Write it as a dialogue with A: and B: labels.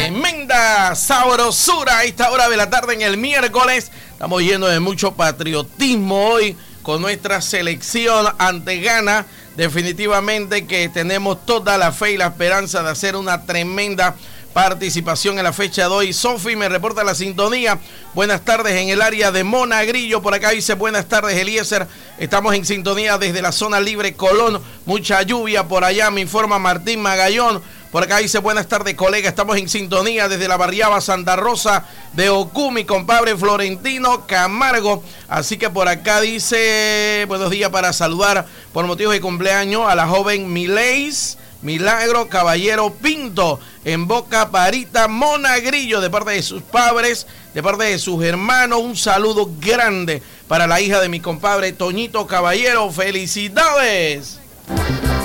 A: Tremenda sabrosura a esta hora de la tarde en el miércoles. Estamos yendo de mucho patriotismo hoy con nuestra selección ante Ghana. Definitivamente que tenemos toda la fe y la esperanza de hacer una tremenda participación en la fecha de hoy. Sofi me reporta la sintonía. Buenas tardes en el área de Monagrillo. Por acá dice buenas tardes, Eliezer. Estamos en sintonía desde la zona libre Colón. Mucha lluvia por allá, me informa Martín Magallón. Por acá dice buenas tardes, colega. Estamos en sintonía desde la barriada Santa Rosa de Ocú, mi compadre Florentino Camargo. Así que por acá dice buenos días para saludar por motivos de cumpleaños a la joven Mileis Milagro Caballero Pinto en Boca Parita, Monagrillo, de parte de sus padres, de parte de sus hermanos. Un saludo grande para la hija de mi compadre Toñito Caballero. ¡Felicidades!